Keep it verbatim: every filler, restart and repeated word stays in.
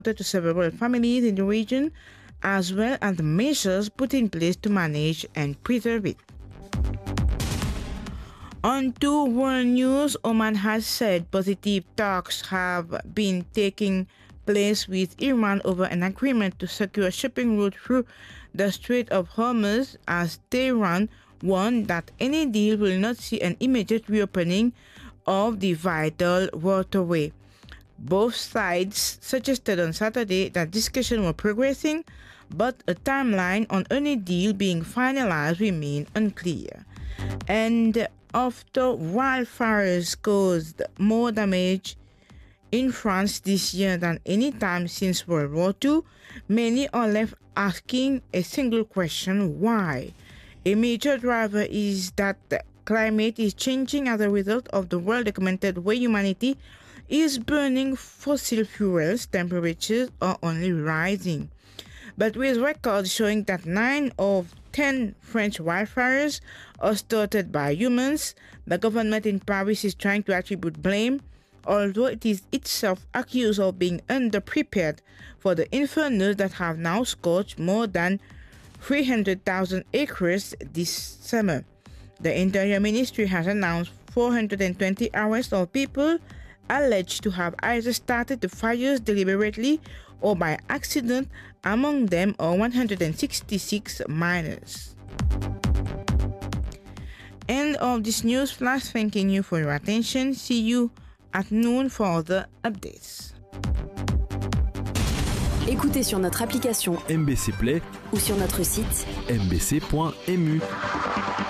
to several families in the region, as well as the measures put in place to manage and preserve it. On to world news, Oman has said positive talks have been taking place with Iran over an agreement to secure shipping route through the Strait of Hormuz, as Tehran warned that any deal will not see an immediate reopening of the vital waterway. Both sides suggested on Saturday that discussions were progressing, but a timeline on any deal being finalized remained unclear. And after wildfires caused more damage in France this year than any time since World War Two, many are left asking a single question: why? A major driver is that the climate is changing as a result of the well-documented way humanity is burning fossil fuels. Temperatures are only rising. But with records showing that nine of ten French wildfires are started by humans, the government in Paris is trying to attribute blame, although it is itself accused of being underprepared for the infernos that have now scorched more than three hundred thousand acres this summer. The Interior Ministry has announced four hundred twenty arrests of people alleged to have either started the fires deliberately or by accident. Among them are one hundred sixty-six minors. End of this news flash. Thanking you for your attention. See you at noon for other updates. Écoutez sur notre application M B C Play ou sur notre site m b c point m u.